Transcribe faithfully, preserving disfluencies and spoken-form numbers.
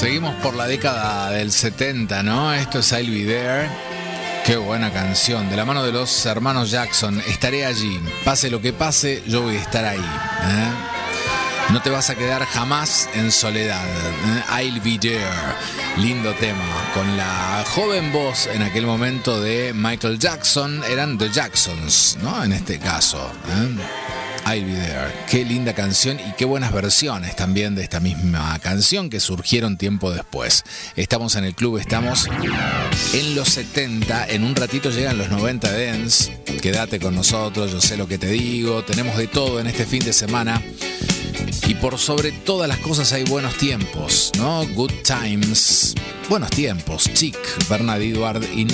Seguimos por la década del setenta, ¿no? Esto es I'll Be There. Qué buena canción. De la mano de los hermanos Jackson. Estaré allí. Pase lo que pase, yo voy a estar ahí. ¿eh? No te vas a quedar jamás en soledad. ¿eh? I'll Be There. Lindo tema. Con la joven voz en aquel momento de Michael Jackson. Eran The Jacksons, ¿no? En este caso. ¿eh? I'll Be There. Qué linda canción y qué buenas versiones también de esta misma canción que surgieron tiempo después. Estamos en el club, estamos en los setenta. En un ratito llegan los noventa Dance. Quédate con nosotros, yo sé lo que te digo. Tenemos de todo en este fin de semana. Y por sobre todas las cosas hay buenos tiempos, ¿no? Good times. Buenos tiempos. Chic, Bernard Edward y